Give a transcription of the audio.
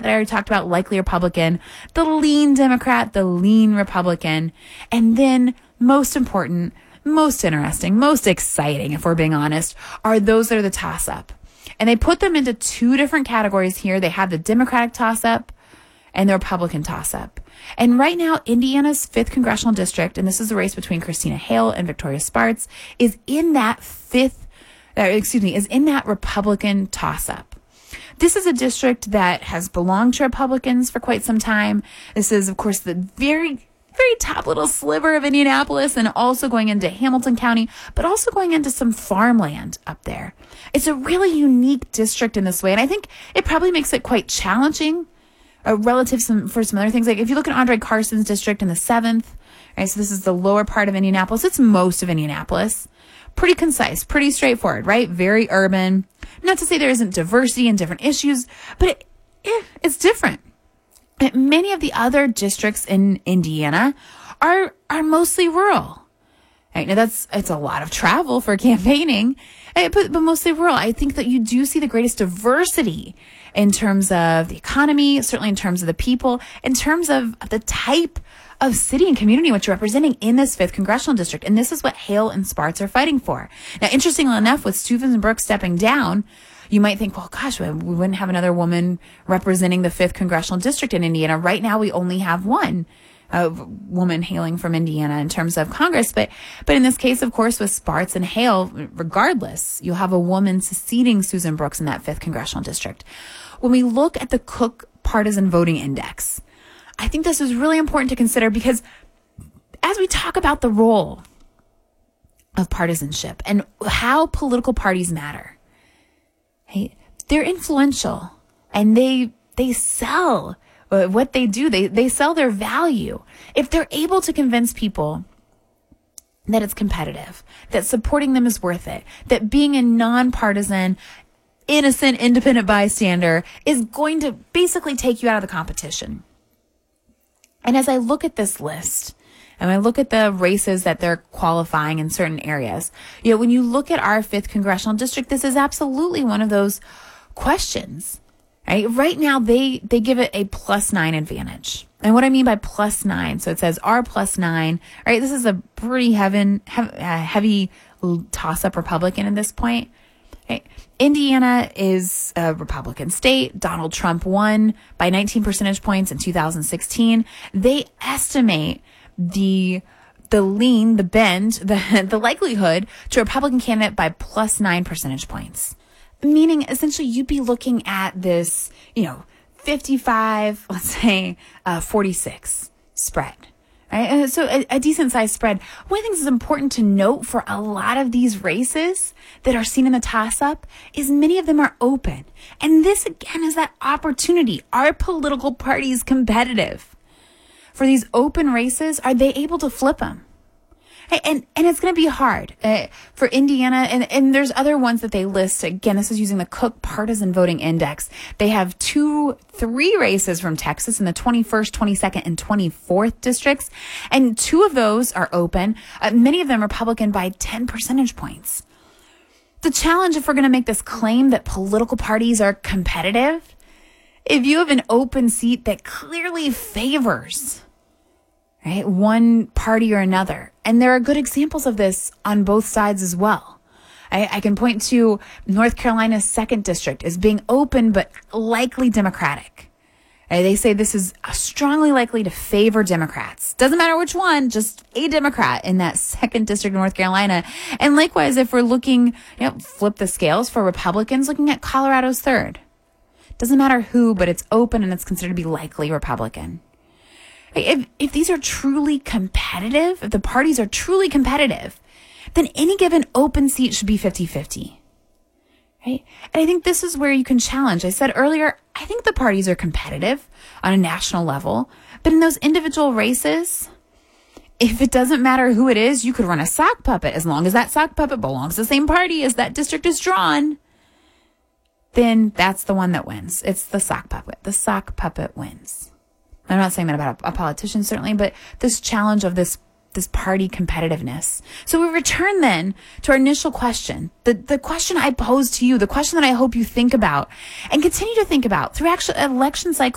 that I already talked about, likely Republican, the lean Democrat, the lean Republican, and then most important, most interesting, most exciting, if we're being honest, are those that are the toss-up. And they put them into two different categories here. They have the Democratic toss-up and the Republican toss-up. And right now, Indiana's 5th congressional district, and this is the race between Christina Hale and Victoria Spartz, is in that Republican toss-up. This is a district that has belonged to Republicans for quite some time. This is, of course, the very top little sliver of Indianapolis, and also going into Hamilton County, but also going into some farmland up there. It's a really unique district in this way, and I think it probably makes it quite challenging relative for some other things. Like if you look at Andre Carson's district in the 7th, right, so this is the lower part of Indianapolis. It's most of Indianapolis. Pretty concise, pretty straightforward, right? Very urban. Not to say there isn't diversity and different issues, but it's different. Many of the other districts in Indiana are mostly rural. Right? Now it's a lot of travel for campaigning, but mostly rural. I think that you do see the greatest diversity in terms of the economy, certainly in terms of the people, in terms of the type of city and community which you're representing in this 5th congressional district. And this is what Hale and Spartz are fighting for. Now, interestingly enough, with Susan Brooks stepping down, you might think, well, gosh, we wouldn't have another woman representing the 5th congressional district in Indiana. Right now, we only have one woman hailing from Indiana in terms of Congress. But in this case, of course, with Spartz and Hale, regardless, you'll have a woman succeeding Susan Brooks in that 5th congressional district. When we look at the Cook Partisan Voting Index, I think this is really important to consider, because as we talk about the role of partisanship and how political parties matter, hey, they're influential, and they sell what they do. They sell their value. If they're able to convince people that it's competitive, that supporting them is worth it, that being a nonpartisan, innocent, independent bystander is going to basically take you out of the competition. And as I look at this list, and I look at the races that they're qualifying in certain areas, when you look at our 5th congressional district, this is absolutely one of those questions, right? Right now, they give it a +9 advantage. And what I mean by +9, so it says R +9, right? This is a pretty heavy toss-up Republican at this point. Right? Indiana is a Republican state. Donald Trump won by 19 percentage points in 2016. They estimate the likelihood to a Republican candidate by +9 percentage points. Meaning, essentially, you'd be looking at this, 55, let's say, 46 spread. Right? So a decent sized spread. One of the things that's important to note for a lot of these races that are seen in the toss-up is many of them are open. And this, again, is that opportunity. Are political parties competitive? For these open races, are they able to flip them? And it's going to be hard for Indiana. And there's other ones that they list. Again, this is using the Cook Partisan Voting Index. They have 3 races from Texas in the 21st, 22nd, and 24th districts. And 2 of those are open. Many of them Republican by 10 percentage points. The challenge, if we're going to make this claim that political parties are competitive, if you have an open seat that clearly favors, right, one party or another. And there are good examples of this on both sides as well. I can point to North Carolina's 2nd district as being open but likely Democratic. They say this is strongly likely to favor Democrats. Doesn't matter which one, just a Democrat in that 2nd district of North Carolina. And likewise, if we're looking, flip the scales for Republicans, looking at Colorado's 3rd. Doesn't matter who, but it's open and it's considered to be likely Republican. If these are truly competitive, if the parties are truly competitive, then any given open seat should be 50-50. Right? And I think this is where you can challenge. I said earlier, I think the parties are competitive on a national level, but in those individual races, if it doesn't matter who it is, you could run a sock puppet. As long as that sock puppet belongs to the same party as that district is drawn, then that's the one that wins. It's the sock puppet. The sock puppet wins. I'm not saying that about a politician, certainly, but this challenge of this party competitiveness. So we return then to our initial question, the question I posed to you, the question that I hope you think about and continue to think about through actual election cycle